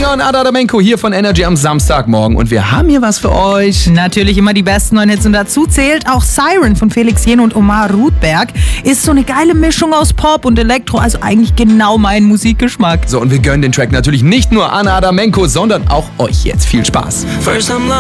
Springer und Ada Damenko hier von Energy am Samstagmorgen. Und wir haben hier was für euch. Natürlich immer die besten neuen Hits und dazu zählt auch Siren von Felix Jähn und Omar Rudberg. Ist so eine geile Mischung aus Pop und Elektro, also eigentlich genau mein Musikgeschmack. So, und wir gönnen den Track natürlich nicht nur Ada Damenko, sondern auch euch jetzt. Viel Spaß.